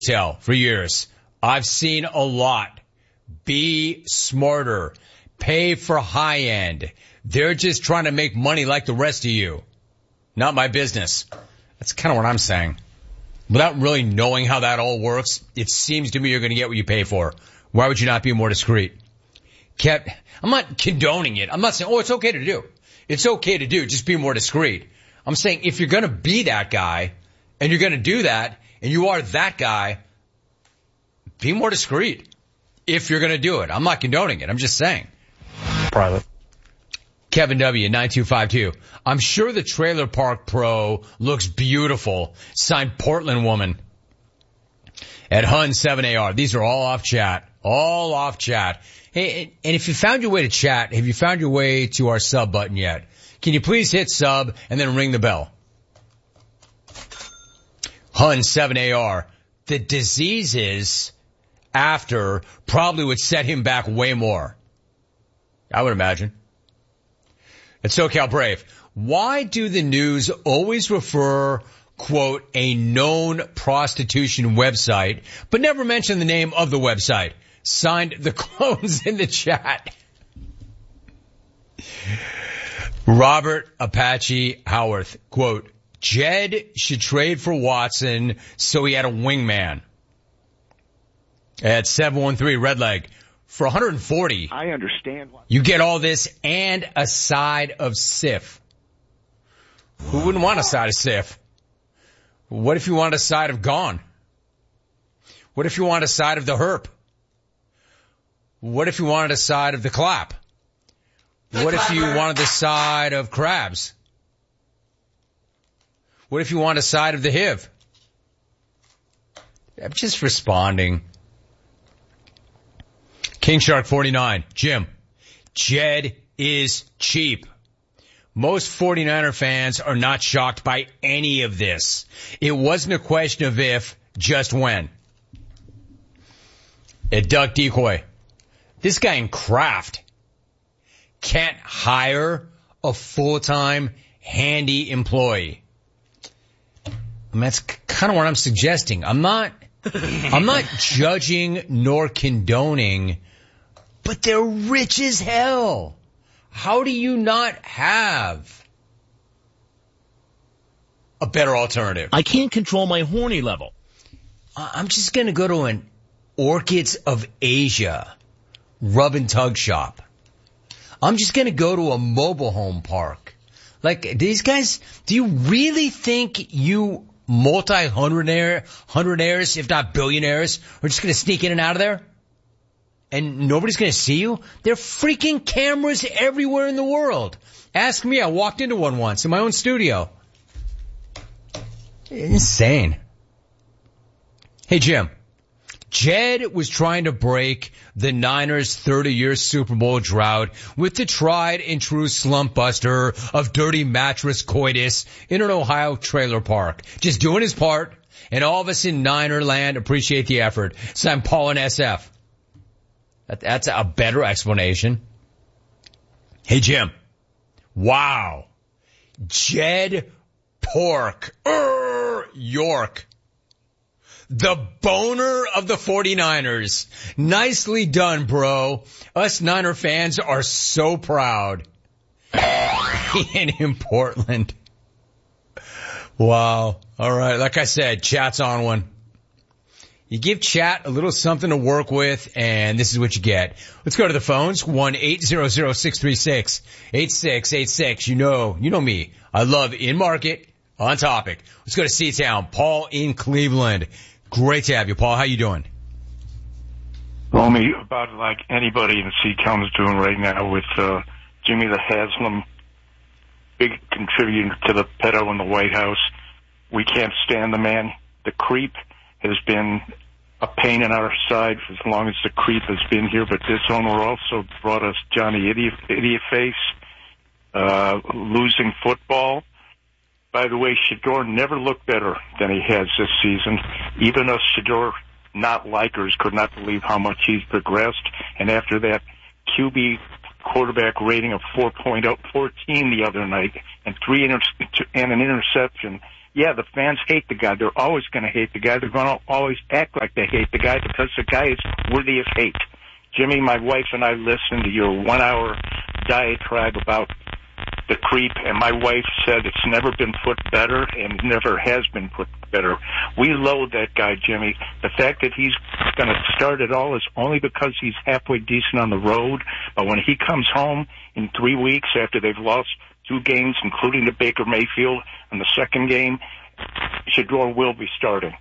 retail for years. I've seen a lot. Be smarter. Pay for high end. They're just trying to make money like the rest of you. Not my business. That's kind of what I'm saying. Without really knowing how that all works, it seems to me you're going to get what you pay for. Why would you not be more discreet? I'm not condoning it. I'm not saying, it's okay to do. It's okay to do. Just be more discreet. I'm saying if you're going to be that guy and you're going to do that and you are that guy, be more discreet if you're going to do it. I'm not condoning it. I'm just saying. Private. Kevin W., 9252. I'm sure the Trailer Park Pro looks beautiful. Signed Portland woman. At Hun 7AR. These are all off chat. All off chat. Hey, and if you found your way to chat, have you found your way to our sub button yet? Can you please hit sub and then ring the bell? Hun 7AR. The diseases after probably would set him back way more. I would imagine. At SoCal Brave, why do the news always refer, quote, a known prostitution website, but never mention the name of the website? Signed, the clones in the chat. Robert Apache Howarth, quote, Jed should trade for Watson so he had a wingman. At 713 Redleg, for 140. I understand. You get all this and a side of Sif. Who wouldn't want a side of Sif? What if you want a side of Gone? What if you want a side of the Herp? What if you wanted a side of the Clap? What if you wanted the side of Crabs? What if you want a side of the HIV? I'm just responding. King Shark 49. Jim, Jed is cheap. Most 49er fans are not shocked by any of this. It wasn't a question of if, just when. At Duck Decoy. This guy in Kraft can't hire a full-time handy employee. I mean, that's kind of what I'm suggesting. I'm not judging nor condoning, but they're rich as hell. How do you not have a better alternative? I can't control my horny level. I'm just going to go to an Orchids of Asia rub and tug shop. I'm just going to go to a mobile home park. Like, these guys, do you really think you multi-hundredaires, if not billionaires, are just going to sneak in and out of there? And nobody's going to see you? There are freaking cameras everywhere in the world. Ask me, I walked into one once in my own studio. Insane. Hey, Jim. Jed was trying to break the Niners' 30-year Super Bowl drought with the tried and true slump buster of dirty mattress coitus in an Ohio trailer park. Just doing his part, and all of us in Niner land appreciate the effort. Signed Paul and SF. That's a better explanation. Hey, Jim. Wow. Jed Pork. York. The boner of the 49ers. Nicely done, bro. Us Niner fans are so proud. And in Portland. Wow. All right. Like I said, chat's on one. You give chat a little something to work with, and this is what you get. Let's go to the phones. 1-800-636-8686. You know me. I love in market, on topic. Let's go to C-Town. Paul in Cleveland. Great to have you, Paul. How you doing? Homie, about like anybody in C-Town is doing right now with Jimmy the Haslam, big contributor to the pedo in the White House. We can't stand the man. The creep has been a pain in our side for as long as the creep has been here, but this owner also brought us Johnny Idiot Face, losing football. By the way, Shedeur never looked better than he has this season. Even us Shedeur not likers could not believe how much he's progressed. And after that QB quarterback rating of 4.14 the other night and an interception, Yeah, the fans hate the guy. They're always going to hate the guy. They're going to always act like they hate the guy because the guy is worthy of hate. Jimmy, my wife and I listened to your 1-hour diatribe about the creep, and my wife said it's never been put better and never has been put better. We loathe that guy, Jimmy. The fact that he's going to start it all is only because he's halfway decent on the road, but when he comes home in 3 weeks after they've lost 2 games, including to Baker Mayfield in the second game, Shedeur will be starting.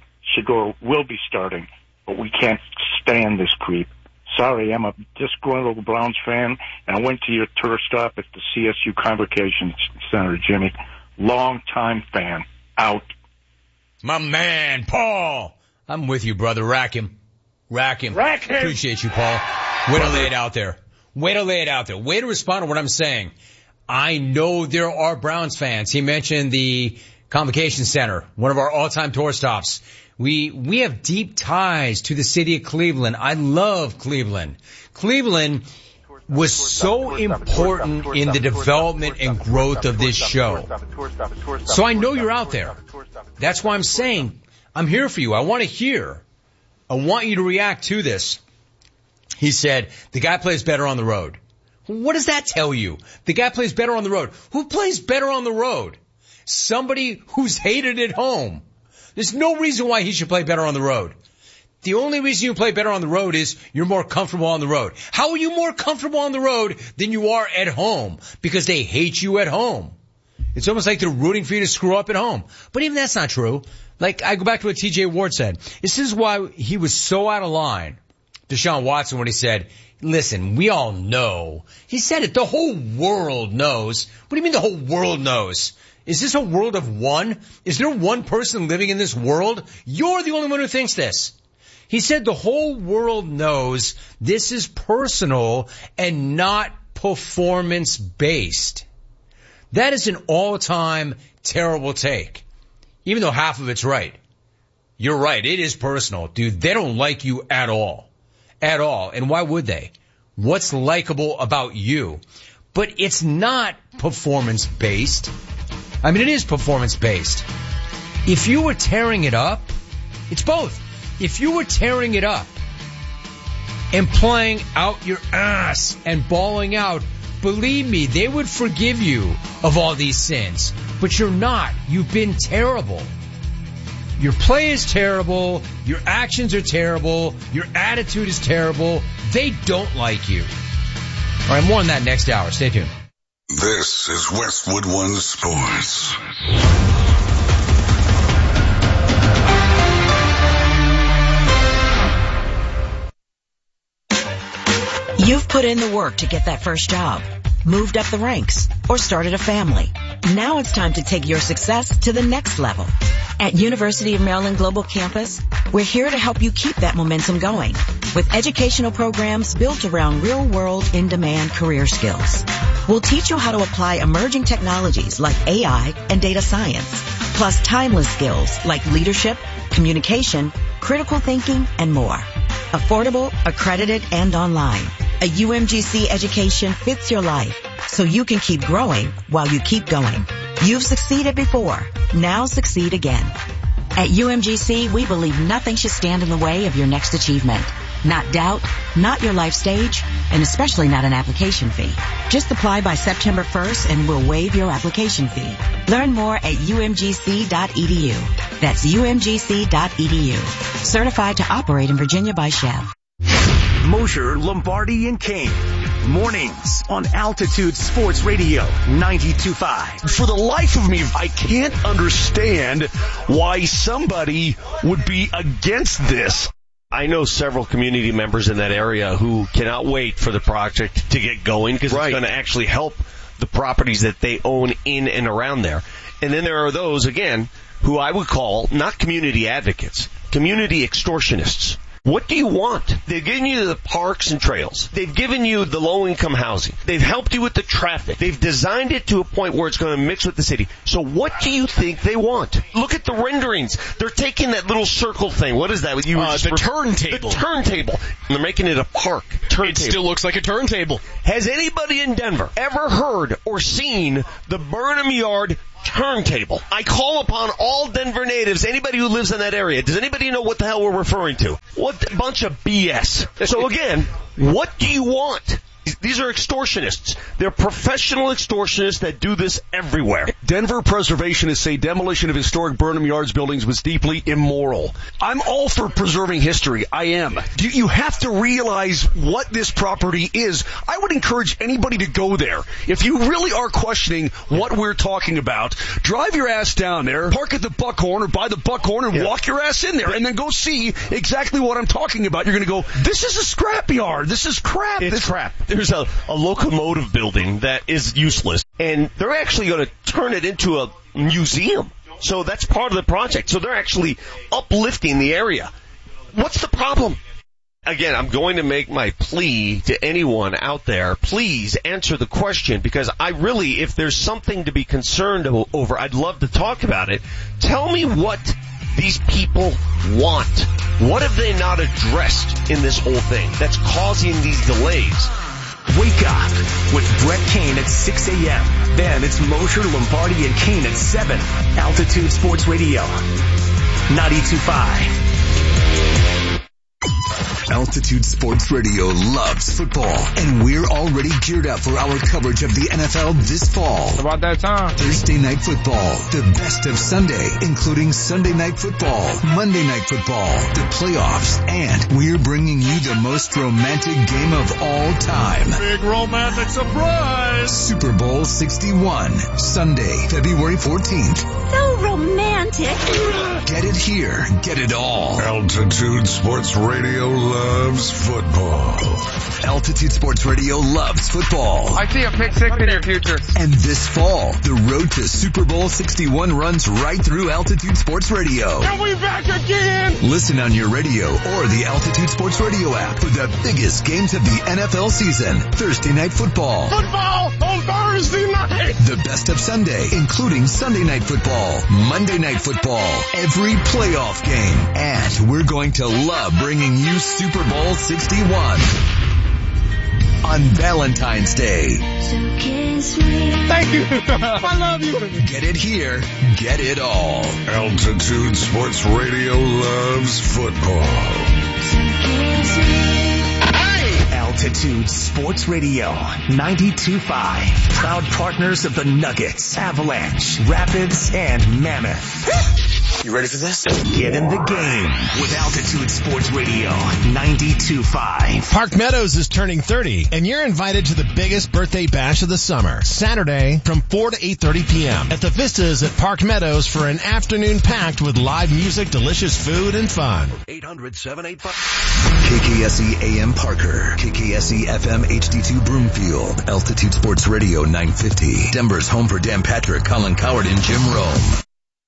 But we can't stand this creep. Sorry, I'm a disgruntled Browns fan, and I went to your tour stop at the CSU Convocation Center, Jimmy. Long-time fan. Out. My man, Paul. I'm with you, brother. Rack him. Appreciate you, Paul. Way to lay it out there. Way to respond to what I'm saying. I know there are Browns fans. He mentioned the Convocation Center, one of our all-time tour stops. We have deep ties to the city of Cleveland. I love Cleveland. Cleveland was so important in the development and growth of this show. So I know you're out there. That's why I'm saying I'm here for you. I want to hear. I want you to react to this. He said, the guy plays better on the road. What does that tell you? The guy plays better on the road. Who plays better on the road? Somebody who's hated at home. There's no reason why he should play better on the road. The only reason you play better on the road is you're more comfortable on the road. How are you more comfortable on the road than you are at home? Because they hate you at home. It's almost like they're rooting for you to screw up at home. But even that's not true. Like, I go back to what T.J. Ward said. This is why he was so out of line, Deshaun Watson, when he said, listen, we all know. He said it. The whole world knows. What do you mean the whole world knows? Is this a world of one? Is there one person living in this world? You're the only one who thinks this. He said the whole world knows this is personal and not performance-based. That is an all-time terrible take, even though half of it's right. You're right. It is personal. Dude, they don't like you at all. At all. And why would they? What's likable about you? But it's not performance-based. I mean, it is performance-based. If you were tearing it up, it's both. If you were tearing it up and playing out your ass and bawling out, believe me, they would forgive you of all these sins. But you're not. You've been terrible. Your play is terrible. Your actions are terrible. Your attitude is terrible. They don't like you. All right, more on that next hour. Stay tuned. This is Westwood One Sports. You've put in the work to get that first job, moved up the ranks, or started a family. Now it's time to take your success to the next level. At University of Maryland Global Campus, we're here to help you keep that momentum going with educational programs built around real-world, in-demand career skills. We'll teach you how to apply emerging technologies like AI and data science, plus timeless skills like leadership, communication, critical thinking, and more. Affordable, accredited, and online. A UMGC education fits your life so you can keep growing while you keep going. You've succeeded before. Now succeed again. At UMGC, we believe nothing should stand in the way of your next achievement. Not doubt, not your life stage, and especially not an application fee. Just apply by September 1st and we'll waive your application fee. Learn more at umgc.edu. That's umgc.edu. Certified to operate in Virginia by Chev. Mosher, Lombardi, and Kane. Mornings on Altitude Sports Radio 92.5. For the life of me, I can't understand why somebody would be against this. I know several community members in that area who cannot wait for the project to get going because it's going to actually help the properties that they own in and around there. And then there are those, again, who I would call not community advocates, community extortionists. What do you want? They've given you the parks and trails. They've given you the low-income housing. They've helped you with the traffic. They've designed it to a point where it's going to mix with the city. So what do you think they want? Look at the renderings. They're taking that little circle thing. What is that? The turntable. The turntable. And they're making it a park. Turntable. It still looks like a turntable. Has anybody in Denver ever heard or seen the Burnham Yard turntable. I call upon all Denver natives, anybody who lives in that area. Does anybody know what the hell we're referring to? What bunch of BS. So again, what do you want? These are extortionists. They're professional extortionists that do this everywhere. Denver preservationists say demolition of historic Burnham Yards buildings was deeply immoral. I'm all for preserving history. I am. You have to realize what this property is. I would encourage anybody to go there. If you really are questioning what we're talking about, drive your ass down there, park at the Buckhorn or by the Buckhorn and walk your ass in there and then go see exactly what I'm talking about. You're going to go, this is a scrapyard. This is crap. It's crap. There's a locomotive building that is useless, and they're actually going to turn it into a museum. So that's part of the project. So they're actually uplifting the area. What's the problem? Again, I'm going to make my plea to anyone out there. Please answer the question, because I really, if there's something to be concerned over, I'd love to talk about it. Tell me what these people want. What have they not addressed in this whole thing that's causing these delays? Wake up with Brett Kane at 6 a.m. Then it's Mosher, Lombardi, and Kane at 7. Altitude Sports Radio, 92.5. Altitude Sports Radio loves football, and we're already geared up for our coverage of the NFL this fall. About that time. Thursday Night Football, the best of Sunday, including Sunday Night Football, Monday Night Football, the playoffs, and we're bringing you the most romantic game of all time. Big romantic surprise! Super Bowl 61, Sunday, February 14th. So romantic. Get it here, get it all. Altitude Sports Radio loves football. Altitude Sports Radio loves football. I see a pick six in your future. And this fall, the road to Super Bowl 61 runs right through Altitude Sports Radio. And we back again! Listen on your radio or the Altitude Sports Radio app for the biggest games of the NFL season. Thursday Night Football. Football on Thursday night! The best of Sunday, including Sunday Night Football, Monday Night Football, every playoff game. And we're going to love bringing you Super Bowl 61 on Valentine's Day. Thank you. I love you. Get it here, get it all. Altitude Sports Radio loves football. Altitude Sports Radio, 92.5. Proud partners of the Nuggets, Avalanche, Rapids, and Mammoth. You ready for this? Get in the game with Altitude Sports Radio, 92.5. Park Meadows is turning 30, and you're invited to the biggest birthday bash of the summer, Saturday from 4 to 8:30 p.m. at the Vistas at Park Meadows for an afternoon packed with live music, delicious food, and fun. 800-785. KKSE AM Parker, KKSE FM HD2 Broomfield, Altitude Sports Radio 950, Denver's home for Dan Patrick, Colin Coward, and Jim Rome.